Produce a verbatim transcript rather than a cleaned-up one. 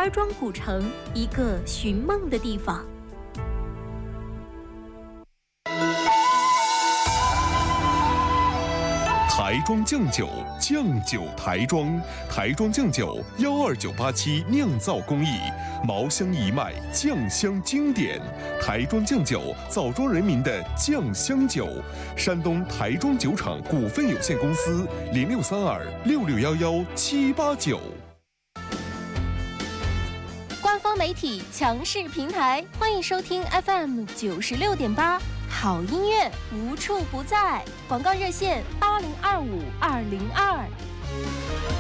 家庄古城，一个寻梦的地方。 台庄酱酒，酱酒台庄，台庄酱酒幺二九八七酿造工艺，茅香一脉，酱香经典。台庄酱酒，枣庄人民的酱香酒。山东台庄酒厂股份有限公司零六三二六六幺幺七八九。 官方媒体强势平台，欢迎收听 F M 九十六点八。好音乐无处不在，广告热线八零二五二零二。